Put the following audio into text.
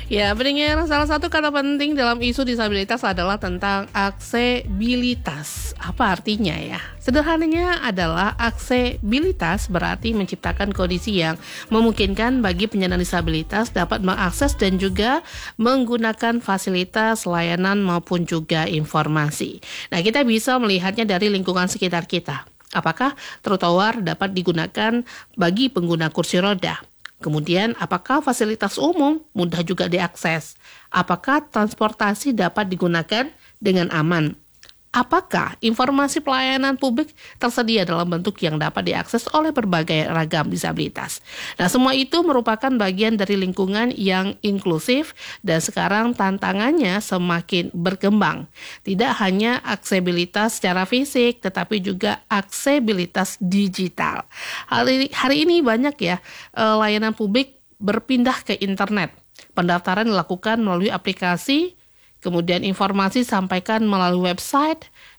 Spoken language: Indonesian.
Ya, pendengar, salah satu kata penting dalam isu disabilitas adalah tentang aksesibilitas. Apa artinya ya? Sederhananya adalah aksesibilitas berarti menciptakan kondisi yang memungkinkan bagi penyandang disabilitas dapat mengakses dan juga menggunakan fasilitas, layanan maupun juga informasi. Nah, kita bisa melihatnya dari lingkungan sekitar kita. Apakah trotoar dapat digunakan bagi pengguna kursi roda? Kemudian, apakah fasilitas umum mudah juga diakses? Apakah transportasi dapat digunakan dengan aman? Apakah informasi pelayanan publik tersedia dalam bentuk yang dapat diakses oleh berbagai ragam disabilitas? Nah, semua itu merupakan bagian dari lingkungan yang inklusif dan sekarang tantangannya semakin berkembang. Tidak hanya aksesibilitas secara fisik, tetapi juga aksesibilitas digital. Hari ini banyak ya layanan publik berpindah ke internet. Pendaftaran dilakukan melalui aplikasi, kemudian informasi disampaikan melalui website,